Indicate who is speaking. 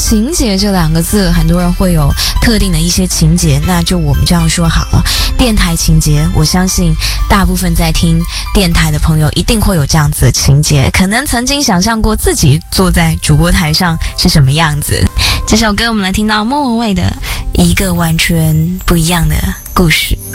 Speaker 1: 情节这两个字，很多人会有特定的一些情节，那就我们这样说好了。电台情节，我相信大部分在听电台的朋友一定会有这样子的情节，可能曾经想象过自己坐在主播台上是什么样子。这首歌我们来听到莫文蔚的一个完全不一样的故事。